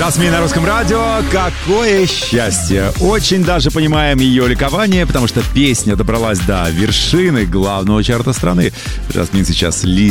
Жасмин на Русском радио. Какое счастье! Очень даже понимаем ее ликование, потому что песня добралась до вершины главного чарта страны. Жасмин сейчас